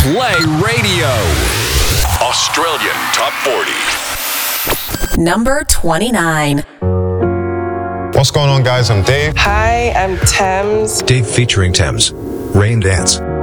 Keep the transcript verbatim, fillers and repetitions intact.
Play Radio. Australian Top forty. Number twenty-nine. What's going on, guys? I'm Dave. Hi, I'm Thames. Dave featuring Thames. Rain Dance.